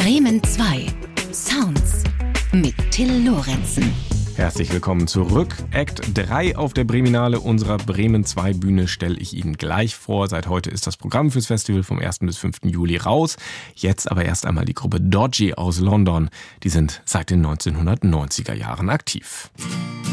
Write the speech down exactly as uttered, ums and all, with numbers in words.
Bremen zwei. Sounds mit Till Lorenzen. Herzlich willkommen zurück. Act drei auf der Breminale unserer Bremen zwei Bühne stelle ich Ihnen gleich vor. Seit heute ist das Programm fürs Festival vom ersten bis fünften Juli raus. Jetzt aber erst einmal die Gruppe Dodgy aus London. Die sind seit den neunzehnhundertneunziger Jahren aktiv.